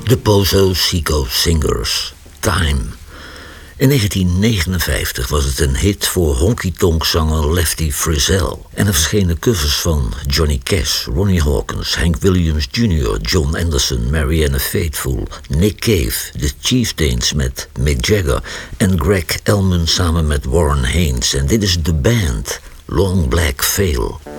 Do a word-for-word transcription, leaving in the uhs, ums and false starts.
De Pozo Seco Singers, Time. In negentien negenenvijftig was het een hit voor honky-tonk-zanger Lefty Frizzell. En er verschenen covers van Johnny Cash, Ronnie Hawkins, Hank Williams junior, John Anderson, Marianne Faithfull, Nick Cave, The Chieftains met Mick Jagger en Greg Elman samen met Warren Haynes. En dit is de band, Long Black Veil.